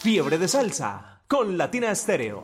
Fiebre de Salsa con Latina Estéreo.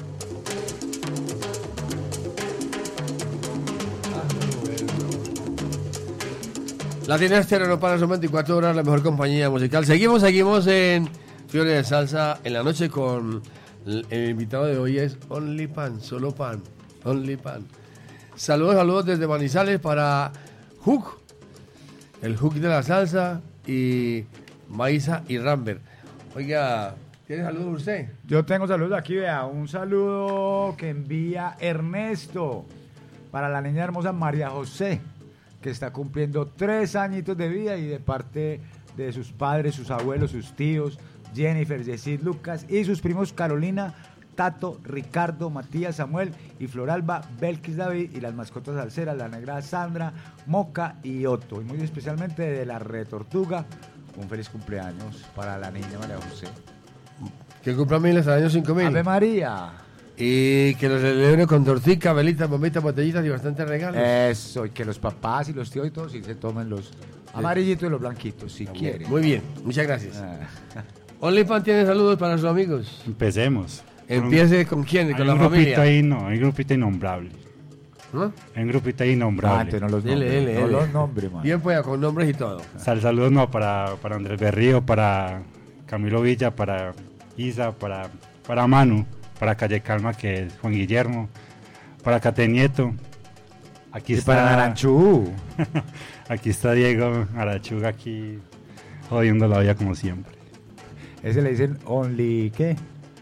Latina Estéreo no para, son 24 horas, la mejor compañía musical. Seguimos en Fiebre de Salsa en la noche con el invitado de hoy es Only Pan, solo pan, Only Pan. Saludos desde Manizales para Hook, el Hook de la salsa y Maísa y Rambert. Oiga, ¿tiene saludos usted? Yo tengo saludos aquí, vea, un saludo que envía Ernesto para la niña hermosa María José, que está cumpliendo 3 añitos de vida y de parte de sus padres, sus abuelos, sus tíos, Jennifer, Yesid, Lucas y sus primos Carolina, Tato, Ricardo, Matías, Samuel y Floralba, Belkis David y las mascotas salseras, la negra Sandra, Moca y Otto. Y muy especialmente de la Retortuga, un feliz cumpleaños para la niña María José. Que cumpla miles al año 5000. ¡Ave María! Y que lo celebre con tortica, velitas, bombitas, botellitas y bastantes regalos. Eso, y que los papás y los tíos y todos sí se tomen los amarillitos y los blanquitos, si quieren. Muy bien, muchas gracias. OnlyFans tiene saludos para sus amigos. Empecemos. Empiece con quién, con la familia. Ahí no, hay un grupito innombrable. ¿No? Hay un grupito ahí innombrable. No los nombres, no los nombres, man. Bien, pues, con nombres y todo. Saludos no, para Andrés Berrío, para Camilo Villa, para Isa, para Manu, para Calle Calma, que es Juan Guillermo, para Cate Nieto. Aquí y está para Aranchú. Aquí está Diego Arachuga, aquí jodiendo la vida como siempre. Ese le dicen Only, ¿qué?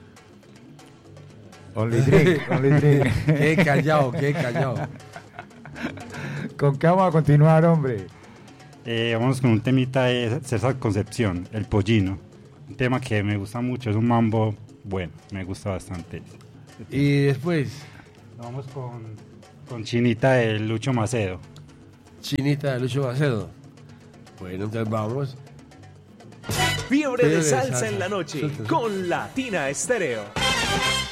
Only drink, only drink. Qué callado, qué callado. ¿Con qué vamos a continuar, hombre? Vamos con un temita de César Concepción, El Pollino. Un tema que me gusta mucho, es un mambo bueno, me gusta bastante. Y después vamos con Chinita de Lucho Macedo. Chinita de Lucho Macedo. Bueno, entonces vamos. Fiebre de salsa en la noche con Latina Estéreo.